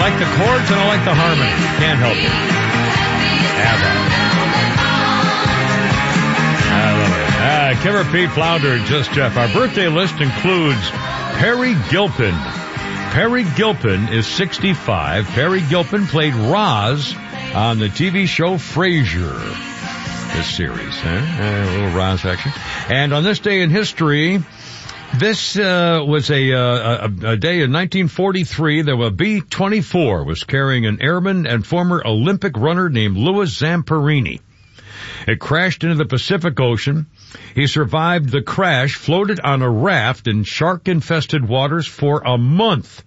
like the chords and I like the harmony. Can't help it. I love it. Killer Pete Flounder, Just Jeff. Our birthday list includes Perry Gilpin. Perry Gilpin is 65. Perry Gilpin played Roz on the TV show Frasier. This series, a little Roz action. And on this day in history, this was a day in 1943 that a B-24 was carrying an airman and former Olympic runner named Louis Zamperini. It crashed into the Pacific Ocean. He survived the crash, floated on a raft in shark-infested waters for a month.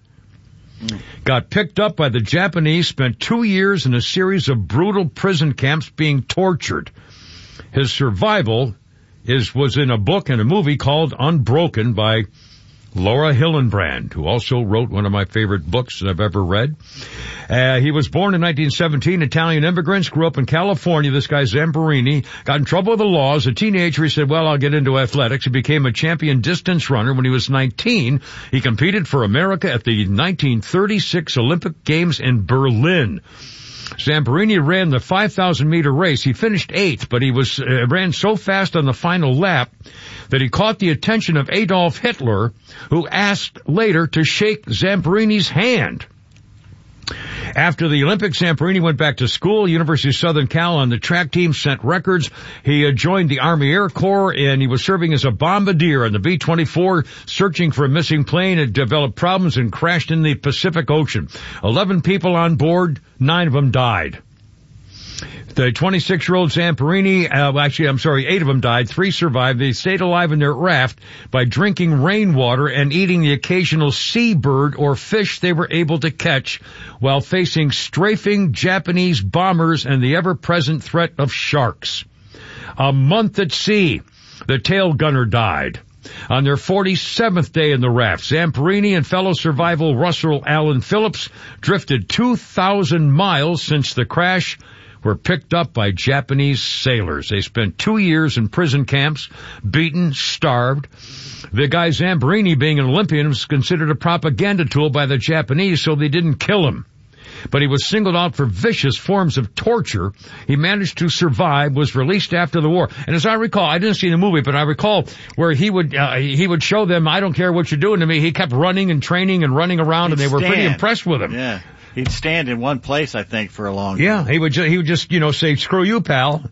Got picked up by the Japanese, spent 2 years in a series of brutal prison camps being tortured. His survival was in a book and a movie called Unbroken by Laura Hillenbrand, who also wrote one of my favorite books that I've ever read. He was born in 1917, Italian immigrants, grew up in California. This guy Zamperini got in trouble with the law. As a teenager, he said, well, I'll get into athletics. He became a champion distance runner when he was 19. He competed for America at the 1936 Olympic Games in Berlin. Zamperini ran the 5,000-meter race. He finished 8th, but he ran so fast on the final lap that he caught the attention of Adolf Hitler, who asked later to shake Zamperini's hand. After the Olympics, Zamperini went back to school, University of Southern Cal, on the track team, set records. He joined the Army Air Corps, and he was serving as a bombardier on the B-24, searching for a missing plane. It developed problems and crashed in the Pacific Ocean. 11 people on board, 9 of them died. The 26-year-old Zamperini, 8 of them died, 3 survived. They stayed alive in their raft by drinking rainwater and eating the occasional seabird or fish they were able to catch while facing strafing Japanese bombers and the ever-present threat of sharks. A month at sea, the tail gunner died. On their 47th day in the raft, Zamperini and fellow survival Russell Allen Phillips drifted 2,000 miles since the crash, were picked up by Japanese sailors. They spent 2 years in prison camps, beaten, starved. The guy Zamperini, being an Olympian, was considered a propaganda tool by the Japanese, so they didn't kill him. But he was singled out for vicious forms of torture. He managed to survive, was released after the war. And as I recall, I didn't see the movie, but I recall where he would show them, I don't care what you're doing to me. He kept running and training and running around, and they were pretty impressed with him. Yeah. He'd stand in one place, I think, for a long time. Yeah, he would just, say, screw you, pal.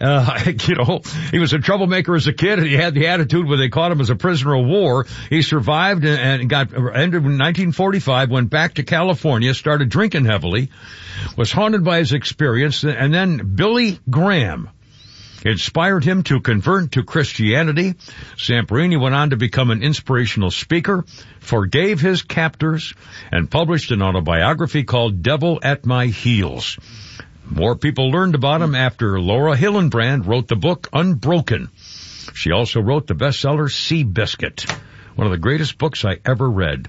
He was a troublemaker as a kid, and he had the attitude where they caught him as a prisoner of war. He survived and ended in 1945, went back to California, started drinking heavily, was haunted by his experience, and then Billy Graham inspired him to convert to Christianity. Zamperini went on to become an inspirational speaker, forgave his captors, and published an autobiography called Devil at My Heels. More people learned about him after Laura Hillenbrand wrote the book Unbroken. She also wrote the bestseller Seabiscuit, one of the greatest books I ever read.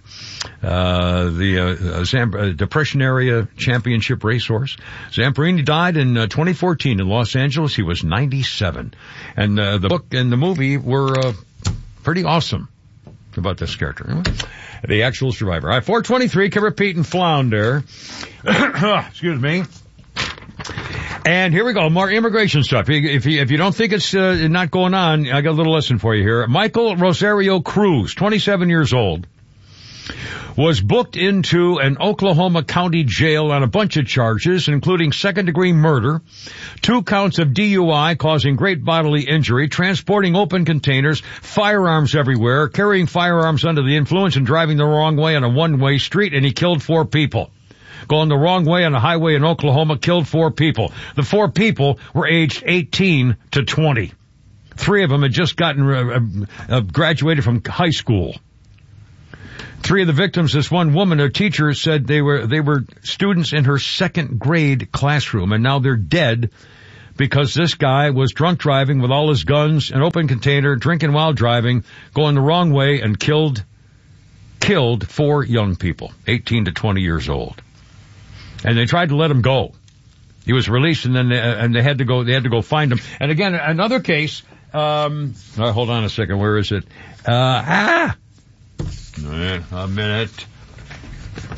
Depression Area Championship Racehorse. Zamperini died in 2014 in Los Angeles. He was 97. And the book and the movie were pretty awesome about this character. The actual survivor. All right, 423, Killer Pete and Flounder. Excuse me. And here we go, more immigration stuff. If you don't think it's not going on, I got a little lesson for you here. Michael Rosario Cruz, 27 years old, was booked into an Oklahoma County jail on a bunch of charges, including second-degree murder, 2 counts of DUI causing great bodily injury, transporting open containers, firearms everywhere, carrying firearms under the influence, and driving the wrong way on a one-way street, and he killed 4 people. Going the wrong way on a highway in Oklahoma, killed 4 people. The 4 people were aged 18 to 20. 3 of them had just graduated from high school. 3 of the victims, this one woman, a teacher, said they were students in her 2nd grade classroom, and now they're dead because this guy was drunk driving with all his guns, an open container, drinking while driving, going the wrong way, and killed 4 young people, 18 to 20 years old. And they tried to let him go. He was released, and then they had to go find him. And again, another case. Hold on a second. Where is it? A minute.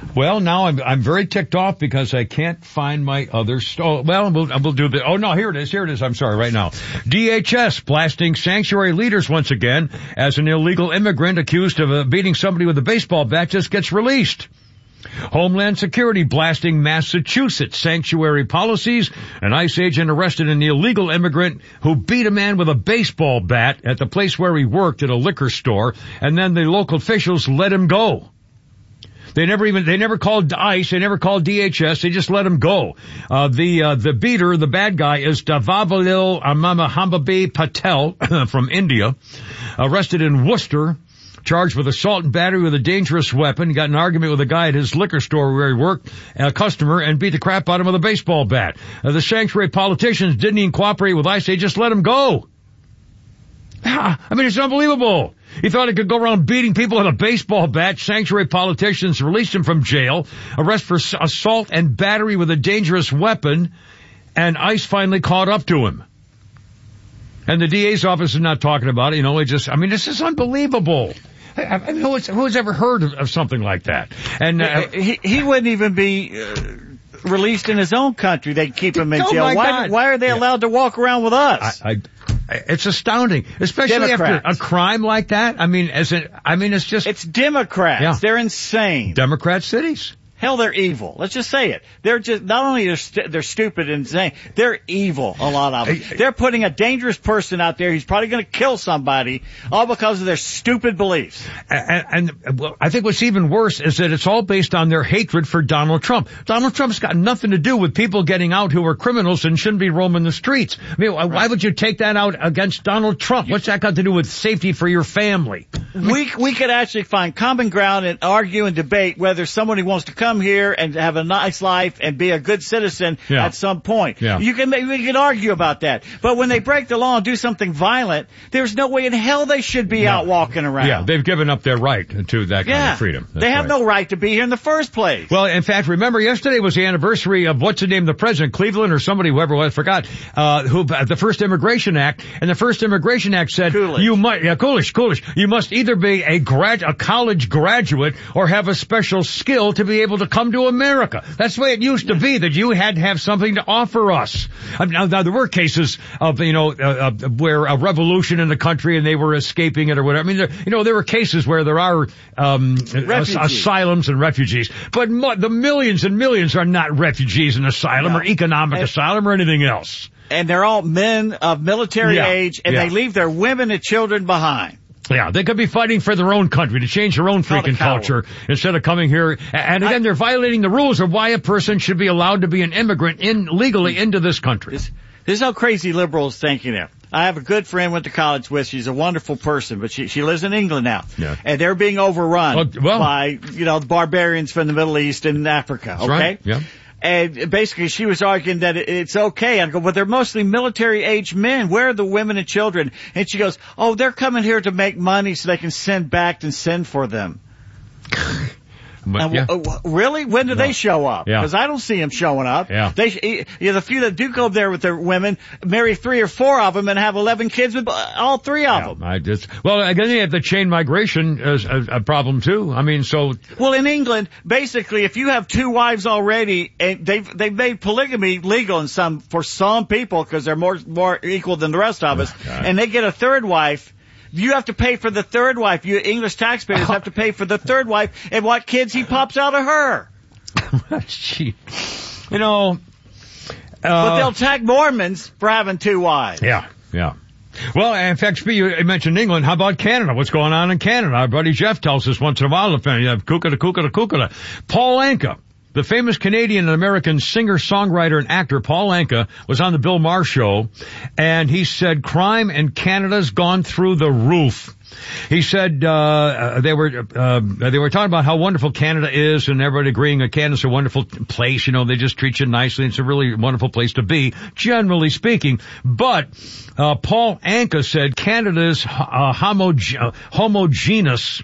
Well, now I'm very ticked off because I can't find my other we'll do the, oh no, here it is, I'm sorry, right now. DHS blasting sanctuary leaders once again as an illegal immigrant accused of beating somebody with a baseball bat just gets released. Homeland Security blasting Massachusetts sanctuary policies. An ICE agent arrested an illegal immigrant who beat a man with a baseball bat at the place where he worked at a liquor store, and then the local officials let him go. They never called ICE, they never called DHS, they just let him go. The beater, the bad guy, is Davavalil Amahambabi Patel from India, arrested in Worcester, charged with assault and battery with a dangerous weapon. He got in an argument with a guy at his liquor store where he worked, a customer, and beat the crap out of him with a baseball bat. The sanctuary politicians didn't even cooperate with ICE, they just let him go. I mean, it's unbelievable. He thought he could go around beating people with a baseball bat. Sanctuary politicians released him from jail, arrest for assault and battery with a dangerous weapon, and ICE finally caught up to him. And the DA's office is not talking about it, this is unbelievable. I mean, who's ever heard of something like that? And he wouldn't even be released in his own country. They'd keep him in jail. Why are they allowed to walk around with us? It's astounding, especially Democrats. After a crime like that. It's Democrats. Yeah. They're insane. Democrat cities. Hell, they're evil. Let's just say it. They're just, not only they're stupid and insane, they're evil, a lot of them. They're putting a dangerous person out there. He's probably going to kill somebody, all because of their stupid beliefs. And I think what's even worse is that it's all based on their hatred for Donald Trump. Donald Trump's got nothing to do with people getting out who are criminals and shouldn't be roaming the streets. I mean, why would you take that out against Donald Trump? What's that got to do with safety for your family? We could actually find common ground and argue and debate whether somebody wants to come here and have a nice life and be a good citizen at some point. Yeah. We can argue about that. But when they break the law and do something violent, there's no way in hell they should be out walking around. Yeah, they've given up their right to that kind of freedom. They have no right to be here in the first place. Well, in fact, remember yesterday was the anniversary of what's the name of the president, Cleveland or somebody, whoever it was, forgot, the first Immigration Act. And the first Immigration Act said Coolidge. You must either be a college graduate or have a special skill to be able to come to America. That's the way it used to be, that you had to have something to offer us. Now there were cases of, where a revolution in the country and they were escaping it or whatever. I mean, there were cases where there are, asylums and refugees. But the millions and millions are not refugees and asylum or economic asylum or anything else. And they're all men of military age, and they leave their women and children behind. Yeah, they could be fighting for their own country, to change their own freaking culture, instead of coming here. And again, they're violating the rules of why a person should be allowed to be an immigrant legally into this country. This is how crazy liberals thinking it. I have a good friend went to college with. She's a wonderful person, but she lives in England now. Yeah. And they're being overrun by, barbarians from the Middle East and Africa. That's right. Yeah. And basically she was arguing that it's okay. I go, but they're mostly military-aged men. Where are the women and children? And she goes, oh, they're coming here to make money so they can send back and send for them. Really? When do they show up? Because I don't see them showing up. Yeah. The few that do go up there with their women marry 3 or 4 of them and have 11 kids with all 3 of them. Again, you have the chain migration as a problem too. I mean, Well, in England, basically, if you have 2 wives already, and they've made polygamy legal for some people because they're more equal than the rest of us, and they get a 3rd wife. You have to pay for the 3rd wife. You English taxpayers have to pay for the 3rd wife and what kids he pops out of her. But they'll attack Mormons for having 2 wives. Yeah. Well, in fact, you mentioned England. How about Canada? What's going on in Canada? Our buddy Jeff tells us once in a while. You have kukada. Paul Anka. The famous Canadian and American singer, songwriter, and actor Paul Anka was on the Bill Maher show, and he said crime in Canada's gone through the roof. He said they were talking about how wonderful Canada is, and everybody agreeing that Canada's a wonderful place. They just treat you nicely. It's a really wonderful place to be, generally speaking. But Paul Anka said Canada's homogeneous.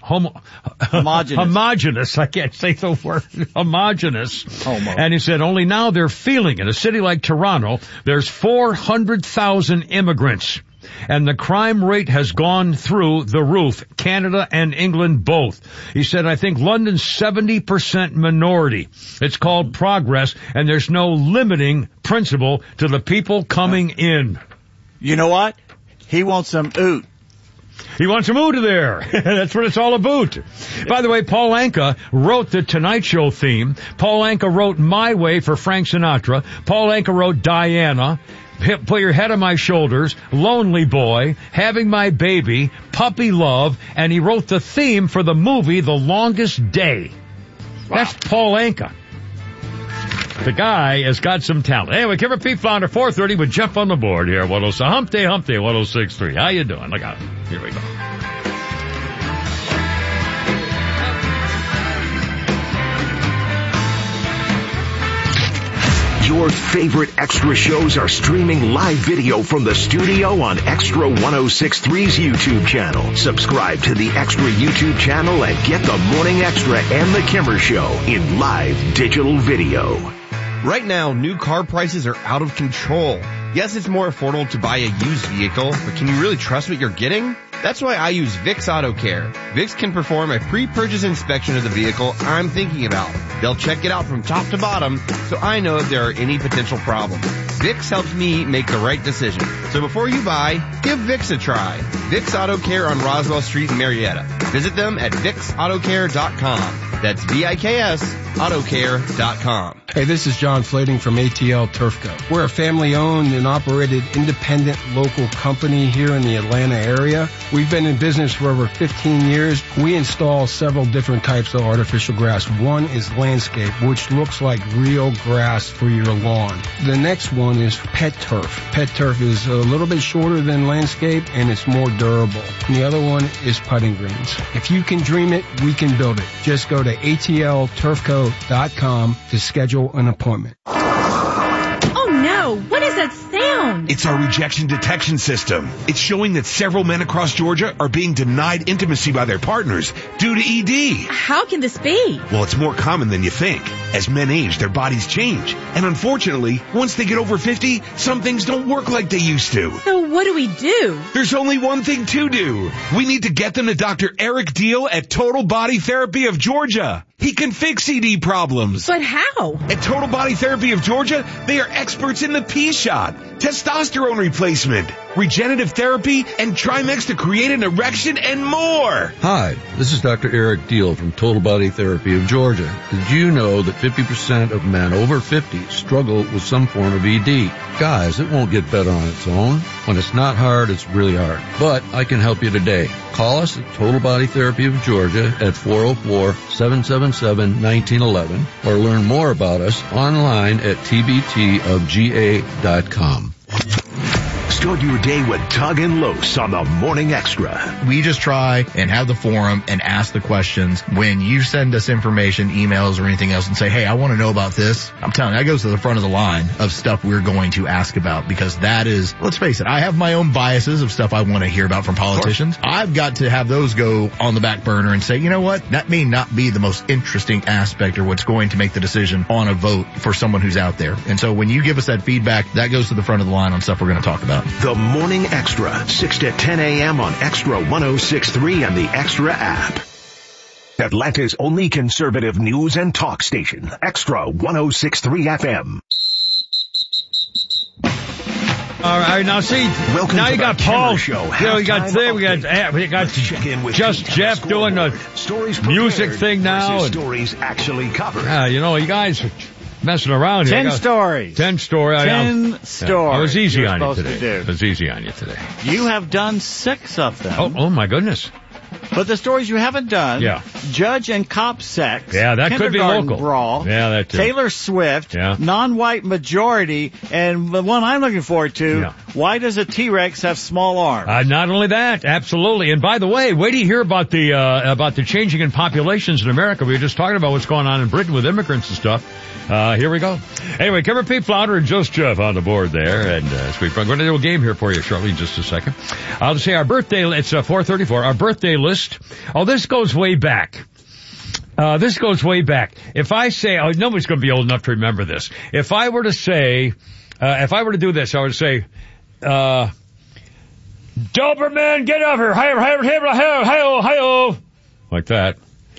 I can't say the word. Homogeneous. And he said only now they're feeling it. A city like Toronto, there's 400,000 immigrants. and the crime rate has gone through the roof. Canada and England both. He said, I think London's 70% minority. It's called progress, and there's no limiting principle to the people coming in. You know what? He wants some oot. He wants some oot there. That's what it's all about. By the way, Paul Anka wrote the Tonight Show theme. Paul Anka wrote My Way for Frank Sinatra. Paul Anka wrote Diana, Put Your Head on My Shoulders, Lonely Boy, Having My Baby, Puppy Love, and he wrote the theme for the movie The Longest Day. Wow. That's Paul Anka. The guy has got some talent. Anyway, Kimber Pete Flounder, 4:30 with Jeff on the board here. Hump Day, 106.3. How you doing? Look out. Here we go. Your favorite Extra shows are streaming live video from the studio on Extra 106.3's YouTube channel. Subscribe to the Extra YouTube channel and get the Morning Extra and the Kimmer Show in live digital video. Right now, new car prices are out of control. Yes, it's more affordable to buy a used vehicle, but can you really trust what you're getting? That's why I use VIX Auto Care. VIX can perform a pre-purchase inspection of the vehicle I'm thinking about. They'll check it out from top to bottom, so I know if there are any potential problems. VIX helps me make the right decision. So before you buy, give VIX a try. VIX Auto Care on Roswell Street in Marietta. Visit them at VIXAutoCare.com. That's VIKS Autocare.com. Hey, this is John Flading from ATL Turfco. We're a family-owned and operated independent local company here in the Atlanta area. We've been in business for over 15 years. We install several different types of artificial grass. One is landscape, which looks like real grass for your lawn. The next one is pet turf. Pet turf is a little bit shorter than landscape, and it's more durable. And the other one is putting greens. If you can dream it, we can build it. Just go to atlturfco.com to schedule an appointment. Oh no, what is that sound? It's our rejection detection system. It's showing that several men across Georgia are being denied intimacy by their partners due to ED. How can this be? Well, it's more common than you think. As men age, their bodies change. And unfortunately, once they get over 50, some things don't work like they used to. So what do we do? There's only one thing to do. We need to get them to Dr. Eric Deal at Total Body Therapy of Georgia. He can fix ED problems. But how? At Total Body Therapy of Georgia, they are experts in the P-shot, testosterone replacement, regenerative therapy, and Trimex to create an erection and more. Hi, this is Dr. Eric Deal from Total Body Therapy of Georgia. Did you know that 50% of men over 50 struggle with some form of ED? Guys, it won't get better on its own. When it's not hard, it's really hard. But I can help you today. Call us at Total Body Therapy of Georgia at 404-777-1911 or learn more about us online at tbtofga.com. Start your day with Tug and Los on the Morning Extra. We just try and have the forum and ask the questions. When you send us information, emails, or anything else and say, hey, I want to know about this, I'm telling you, that goes to the front of the line of stuff we're going to ask about, because that is, let's face it, I have my own biases of stuff I want to hear about from politicians. I've got to have those go on the back burner and say, you know what, that may not be the most interesting aspect or what's going to make the decision on a vote for someone who's out there. And so when you give us that feedback, that goes to the front of the line on stuff we're going to talk about. The Morning Extra, 6 to 10 a.m. on Extra 106.3 and the Extra app. Atlanta's only conservative news and talk station, Extra 106.3 FM. All right, now see, Welcome now to you got the Paul. Show. We got Just Jeff doing the music thing now. And, stories actually covered. you know, you guys are messing around here. 10 stories. 10 stories. 10 stories. I was easy you're on you supposed today. to do. I was easy on you today. You have done 6 of them. Oh my goodness. But the stories you haven't done, Yeah. Judge and Cop Sex, Yeah, that could be Kindergarten local. Brawl, Yeah, that too. Taylor Swift, Yeah. Non-White Majority, and the one I'm looking forward to, Yeah. Why Does a T-Rex Have Small Arms? Not only that, absolutely. And by the way, wait till you hear about the changing in populations in America. We were just talking about what's going on in Britain with immigrants and stuff. Here we go. Anyway, Kimber Pete Flounder and Just Jeff on the board there. And I'm going to do a game here for you shortly in just a second. I'll just say our birthday, it's 4:34, our birthday list. Oh, this goes way back. If I say, nobody's going to be old enough to remember this. If I were to do this, I would say, Doberman, get over here. Hi-oh. Like that.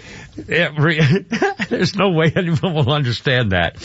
There's no way anyone will understand that.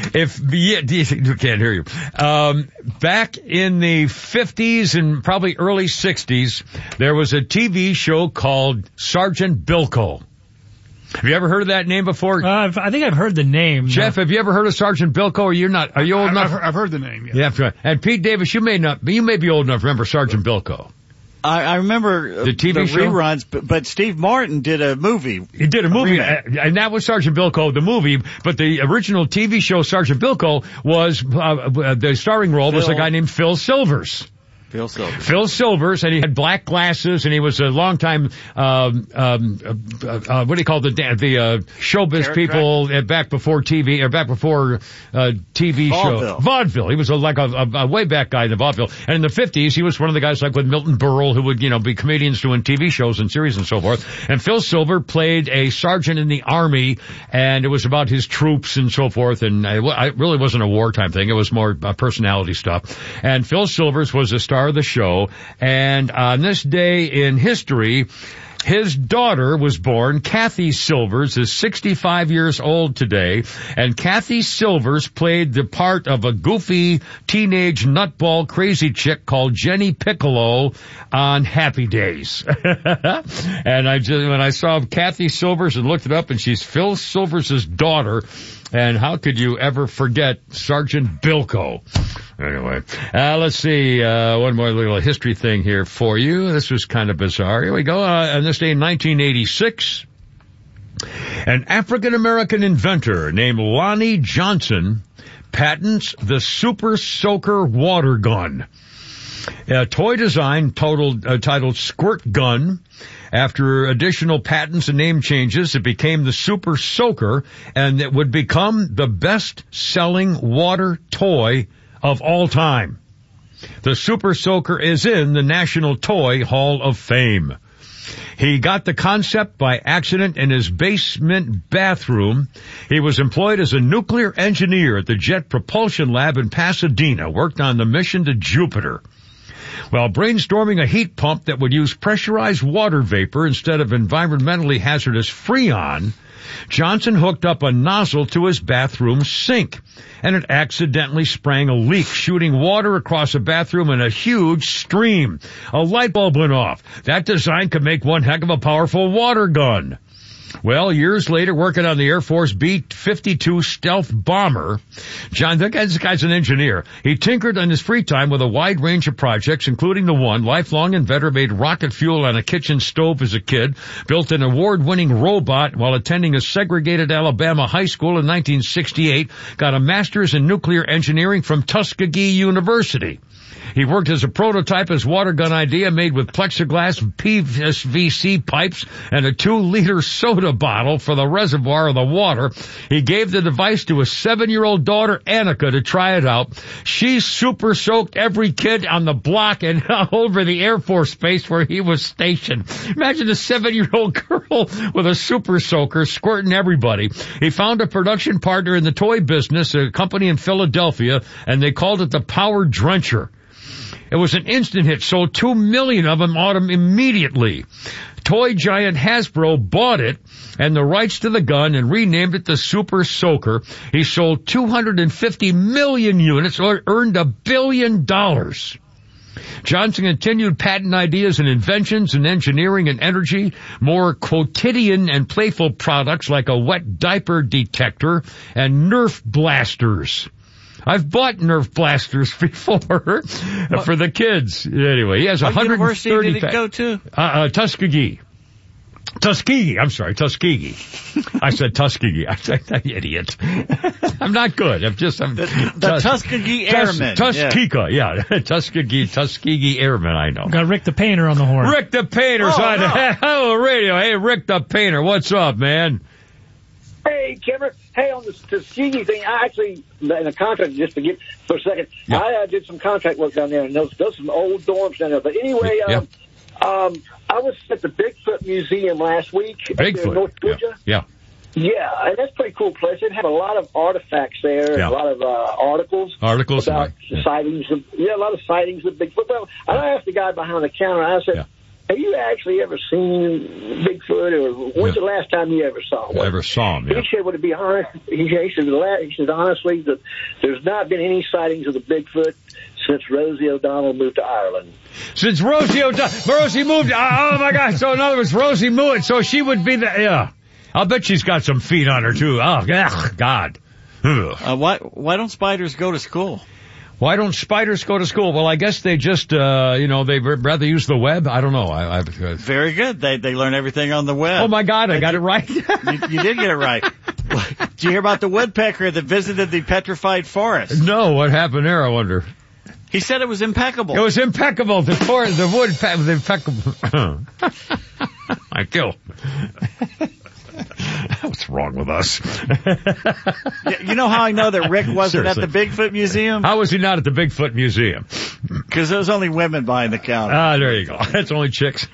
You can't hear you. Back in the 50s and probably early 60s, there was a TV show called Sergeant Bilko. Have you ever heard of that name before? I think I've heard the name. Jeff, have you ever heard of Sergeant Bilko? Or you're not? Are you old enough? I've heard the name. Yeah. Yeah. And Pete Davis, you may be old enough to remember Sergeant Bilko. I remember the TV show? reruns, but Steve Martin did a movie. He did a movie, and that was Sergeant Bilko, the movie. But the original TV show, Sergeant Bilko, was the starring role was a guy named Phil Silvers. Phil Silvers, and he had black glasses, and he was a longtime, what do you call the showbiz people back before TV, or back before TV show. Vaudeville. He was like a way back guy in the vaudeville. And in the 50s, he was one of the guys like with Milton Berle who would, be comedians doing TV shows and series and so forth. And Phil Silver played a sergeant in the Army, and it was about his troops and so forth, and it really wasn't a wartime thing. It was more personality stuff. And Phil Silvers was a star of the show, and on this day in history, his daughter was born. Kathy Silvers is 65 years old today, and Kathy Silvers played the part of a goofy teenage nutball crazy chick called Jenny Piccolo on Happy Days. And when I saw Kathy Silvers and looked it up, and she's Phil Silvers' daughter, and how could you ever forget Sergeant Bilko? Anyway, let's see, one more little history thing here for you. This was kind of bizarre. Here we go. On this day in 1986, an African-American inventor named Lonnie Johnson patents the Super Soaker water gun. A toy design titled Squirt Gun. After additional patents and name changes, it became the Super Soaker, and it would become the best-selling water toy of all time. The Super Soaker is in the National Toy Hall of Fame. He got the concept by accident in his basement bathroom. He was employed as a nuclear engineer at the Jet Propulsion Lab in Pasadena, worked on the mission to Jupiter. While brainstorming a heat pump that would use pressurized water vapor instead of environmentally hazardous Freon, Johnson hooked up a nozzle to his bathroom sink, and it accidentally sprang a leak, shooting water across the bathroom in a huge stream. A light bulb went off. That design could make one heck of a powerful water gun. Well, years later, working on the Air Force B-52 stealth bomber, this guy's an engineer. He tinkered in his free time with a wide range of projects, including the one, lifelong inventor, made rocket fuel on a kitchen stove as a kid, built an award-winning robot while attending a segregated Alabama high school in 1968, got a master's in nuclear engineering from Tuskegee University. He worked as a prototype, his water gun idea made with plexiglass, PVC pipes, and a 2-liter soda bottle for the reservoir of the water. He gave the device to his 7-year-old daughter, Annika, to try it out. She super soaked every kid on the block and over the Air Force base where he was stationed. Imagine a 7-year-old girl with a super soaker squirting everybody. He found a production partner in the toy business, a company in Philadelphia, and they called it the Power Drencher. It was an instant hit, sold 2 million of them immediately. Toy giant Hasbro bought it and the rights to the gun and renamed it the Super Soaker. He sold 250 million units, or earned $1 billion. Johnson continued patent ideas and inventions in engineering and energy, more quotidian and playful products like a wet diaper detector and Nerf blasters. I've bought Nerf blasters before for the kids. Anyway, he has 130. What university did he go to? Tuskegee. I'm sorry, Tuskegee. I said Tuskegee. I said, idiot. I'm not good. The Tuskegee Airmen. Tuskegee Airmen, I know. Got Rick the Painter on the horn. Rick the Painter's on the radio. Hey, Rick the Painter, what's up, man? Hey, Kimmer. Hey, on the Tuskegee thing, I actually, in a contract, just to get for a second, I did some contract work down there, and those some old dorms down there. But anyway, I was at the Bigfoot Museum last week in North Georgia. Yeah. Yeah, and that's a pretty cool place. They have a lot of artifacts there, and a lot of articles about sightings. A lot of sightings of Bigfoot. Well, I asked the guy behind the counter, I said, have you actually ever seen Bigfoot, or when's the last time you ever saw one? Ever saw him, He said, well, to be honest, he said, honestly, that there's not been any sightings of the Bigfoot since Rosie O'Donnell moved to Ireland. Since Rosie moved, oh my gosh, so in other words, Rosie moved, so she would be I'll bet she's got some feet on her too. Oh, God. Why don't spiders go to school? Why don't spiders go to school? Well, I guess they just, they'd rather use the web. I don't know. Very good. They learn everything on the web. Oh my God, I got it right. you did get it right. Did you hear about the woodpecker that visited the petrified forest? No, what happened there, I wonder? He said it was impeccable. It was impeccable. The woodpecker was impeccable. I kill. What's wrong with us? You know how I know that Rick wasn't at the Bigfoot Museum? How was he not at the Bigfoot Museum? Because there was only women behind the counter. There you go. That's only chicks.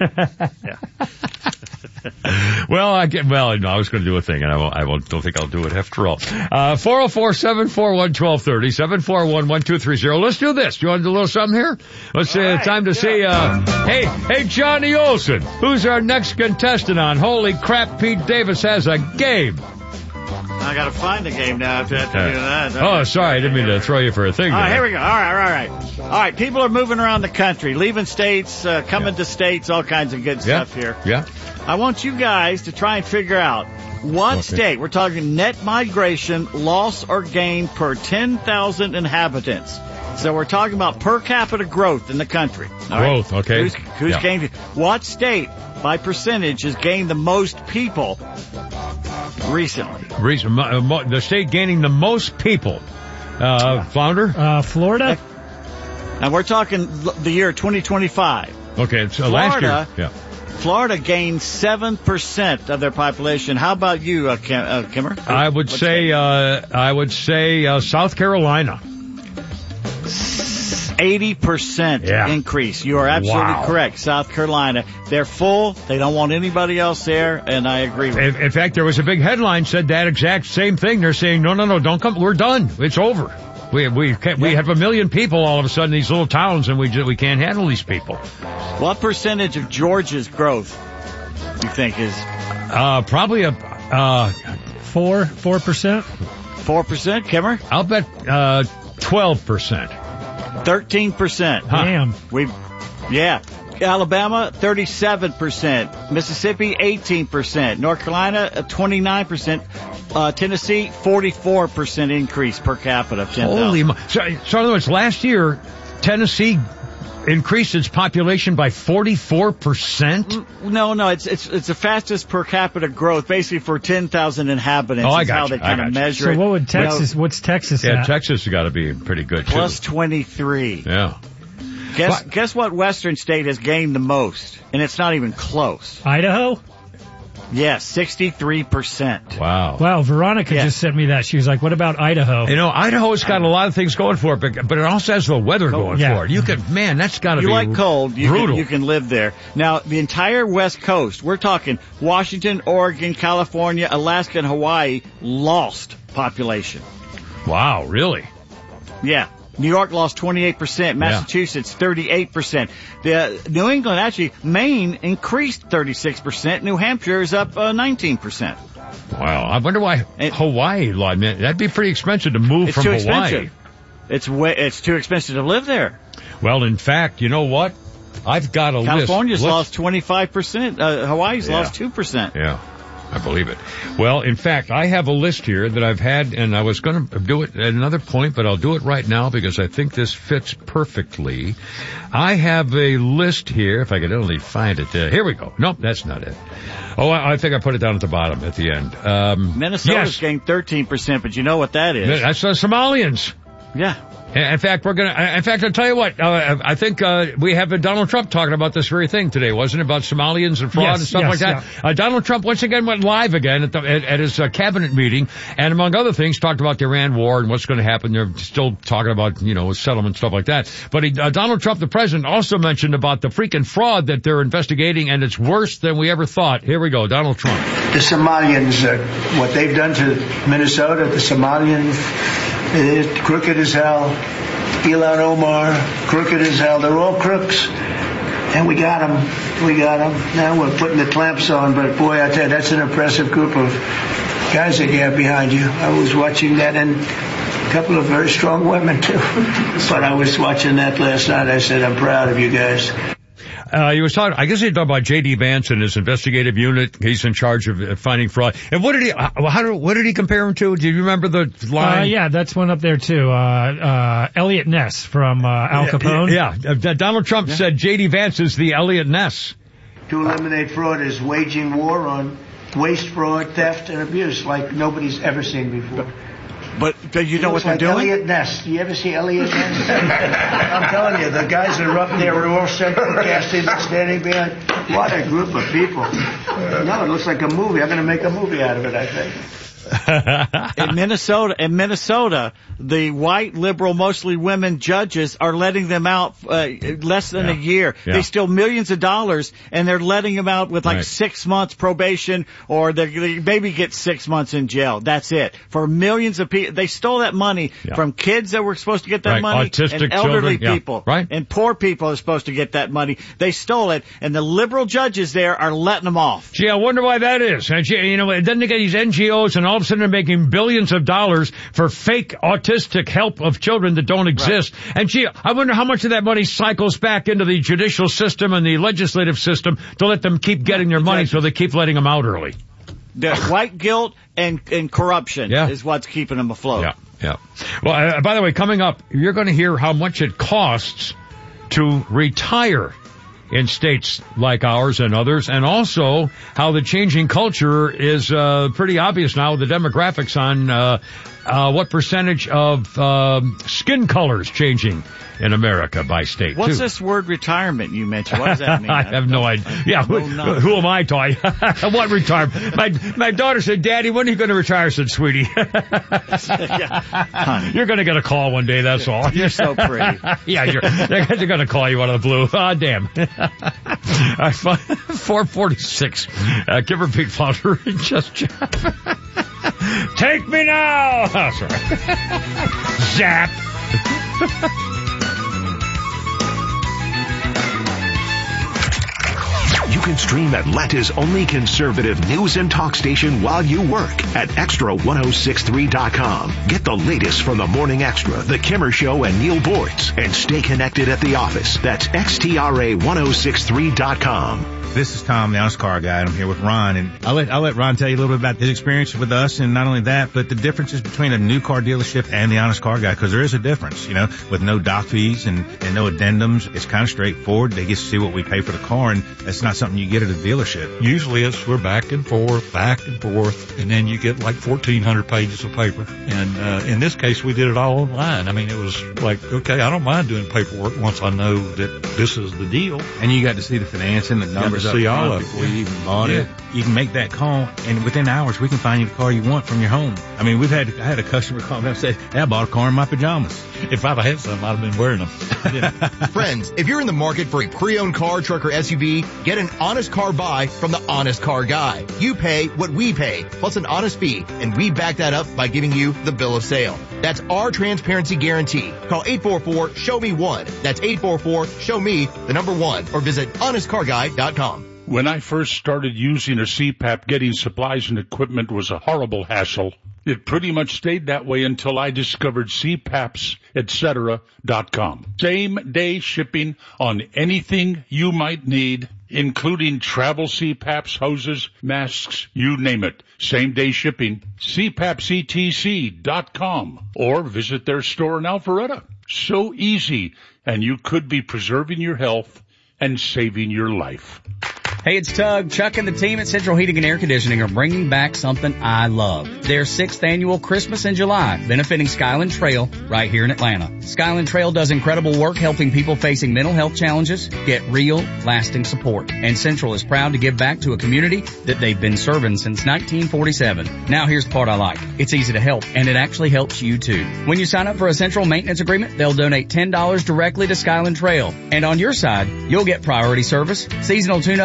Well, I was going to do a thing, and don't think I'll do it after all. 404-741-1230, 741-1230. Let's do this. Do you want to do a little something here? Let's say time to say, hey, Johnny Olson, who's our next contestant on? Holy crap, Pete Davis has a game. I gotta find the game now after do that. Oh, sorry, I didn't mean to throw you for a thing. All right, here we go. All right. All right, people are moving around the country, leaving states, coming to states, all kinds of good stuff here. Yeah. I want you guys to try and figure out what state, we're talking net migration, loss or gain per 10,000 inhabitants. So we're talking about per capita growth in the country. Growth, okay. Who's gained? What state, by percentage, has gained the most people recently? The state gaining the most people. Flounder? Florida. And we're talking the year 2025. Okay, so last year. Yeah. Florida gained 7% of their population. How about you, Kimmer? I would say South Carolina. 80% increase. You are absolutely correct. South Carolina. They're full. They don't want anybody else there, and I agree with you. In fact, there was a big headline said that exact same thing. They're saying, no, don't come. We're done. It's over. We have 1 million people all of a sudden in these little towns, and we can't handle these people. What percentage of Georgia's growth do you think is? Probably 4%. 4%, Kimmer? I'll bet 12%. 13%. Huh. Damn. Alabama, 37%. Mississippi, 18%. North Carolina, 29%. Tennessee, 44% increase per capita of 10,000. Holy so in other words, last year, Tennessee increased its population by 44%? No, it's the fastest per capita growth, basically for 10,000 inhabitants. Oh, I got got how you. they kind of measure it. So what would Texas, what's Texas at? Yeah, Texas has got to be pretty good, too. Plus 23. Yeah. Guess what Western state has gained the most? And it's not even close. Idaho? Yes, 63%. Wow. Veronica just sent me that. She was like, what about Idaho? You know, Idaho's got a lot of things going for it, but it also has the weather going for it. That's got to be You like cold, brutal. You can live there. Now, the entire West Coast, we're talking Washington, Oregon, California, Alaska, and Hawaii, lost population. Wow, really? Yeah. New York lost 28%, Massachusetts 38%. New England, actually, Maine increased 36%, New Hampshire is up 19%. Wow, I wonder why Hawaii, that'd be pretty expensive to move from Hawaii. Expensive. It's too expensive to live there. Well, in fact, you know what? I've got a California's lost 25%, Hawaii's lost 2%. Yeah. I believe it. Well, in fact, I have a list here that I've had, and I was going to do it at another point, but I'll do it right now because I think this fits perfectly. I have a list here, if I could only find it. Here we go. Nope, that's not it. Oh, I think I put it down at the bottom at the end. Minnesota's gained 13%, but you know what that is? That's the Somalians. Yeah. In fact, I'll tell you what, I think, we have Donald Trump talking about this very thing today, wasn't it? About Somalians and fraud and stuff like that. Yeah. Donald Trump once again went live again at his cabinet meeting, and among other things, talked about the Iran war and what's going to happen. They're still talking about, settlement, stuff like that. But Donald Trump, the president, also mentioned about the freaking fraud that they're investigating, and it's worse than we ever thought. Here we go, Donald Trump. The Somalians, what they've done to Minnesota, the Somalians, it is crooked as hell. Ilhan Omar, crooked as hell. They're all crooks. And we got them. Now we're putting the clamps on. But boy, I tell you, that's an impressive group of guys that you have behind you. I was watching that, and a couple of very strong women too. But I was watching that last night. I said, I'm proud of you guys. He was talking, I guess he talked about J.D. Vance and his investigative unit. He's in charge of finding fraud. And what did he compare him to? Do you remember the line? Yeah, that's one up there too. Elliot Ness from Al Capone. Yeah. Donald Trump said J.D. Vance is the Elliot Ness. To eliminate fraud is waging war on waste, fraud, theft, and abuse like nobody's ever seen before. But you know what they're doing? Elliot Ness. Do you ever see Elliot Ness? I'm telling you, the guys that are up there are all central casting and standing behind. What a group of people. No, it looks like a movie. I'm going to make a movie out of it, I think. In Minnesota, the white, liberal, mostly women judges are letting them out less than a year. Yeah. They steal millions of dollars, and they're letting them out with 6 months probation, or they maybe get 6 months in jail. That's it. For millions of people. They stole that money from kids that were supposed to get that money, autistic and elderly children. people. Right. And poor people are supposed to get that money. They stole it, and the liberal judges there are letting them off. Gee, I wonder why that is. And then they get these NGOs, and all of a sudden they're making billions of dollars for fake autistic help of children that don't exist. Right. And gee, I wonder how much of that money cycles back into the judicial system and the legislative system to let them keep getting their money, so they keep letting them out early. The white guilt and corruption is what's keeping them afloat. Yeah. Well, by the way, coming up, you're going to hear how much it costs to retire in states like ours and others, and also how the changing culture is pretty obvious now with the demographics on what percentage of skin colors changing in America by state. What's this word retirement you mentioned? What does that mean? I have no idea. Yeah, who am I talking? What retirement? My daughter said, "Daddy, when are you going to retire?" I said, "Sweetie, you're going to get a call one day. That's all." You're so pretty. Yeah, they're going to call you out of the blue. Ah, damn. 446. Give her a big flounder. Just take me now. Oh, sorry. Zap. You can stream Atlanta's only conservative news and talk station while you work at Extra1063.com. Get the latest from the Morning Extra, The Kimmer Show, and Neil Boortz, and stay connected at the office. That's XTRA1063.com. This is Tom, the Honest Car Guy, and I'm here with Ron. And I'll let Ron tell you a little bit about his experience with us, and not only that, but the differences between a new car dealership and the Honest Car Guy, because there is a difference, with no doc fees and no addendums. It's kind of straightforward. They get to see what we pay for the car, and that's not something you get at a dealership. Usually we're back and forth, and then you get like 1,400 pages of paper. And in this case, we did it all online. I mean, it was like, okay, I don't mind doing paperwork once I know that this is the deal. And you got to see the financing, the numbers. See all of it before you even bought it. You can make that call, and within hours, we can find you the car you want from your home. I mean, I had a customer call me and say, "Hey, I bought a car in my pajamas." If I'd had some, I'd have been wearing them. Friends, if you're in the market for a pre-owned car, truck, or SUV, get an honest car buy from the Honest Car Guy. You pay what we pay, plus an honest fee, and we back that up by giving you the bill of sale. That's our transparency guarantee. Call 844-SHOW-ME-1. That's 844-SHOW-ME1, or visit honestcarguy.com. When I first started using a CPAP, getting supplies and equipment was a horrible hassle. It pretty much stayed that way until I discovered CPAPs, etc.com. Same-day shipping on anything you might need, including travel CPAPs, hoses, masks, you name it. Same-day shipping. CPAPsETC.com, or visit their store in Alpharetta. So easy, and you could be preserving your health and saving your life. Hey, it's Tug. Chuck and the team at Central Heating and Air Conditioning are bringing back something I love. Their 6th annual Christmas in July, benefiting Skyland Trail right here in Atlanta. Skyland Trail does incredible work helping people facing mental health challenges get real, lasting support. And Central is proud to give back to a community that they've been serving since 1947. Now here's the part I like. It's easy to help, and it actually helps you too. When you sign up for a Central maintenance agreement, they'll donate $10 directly to Skyland Trail. And on your side, you'll get priority service, seasonal tune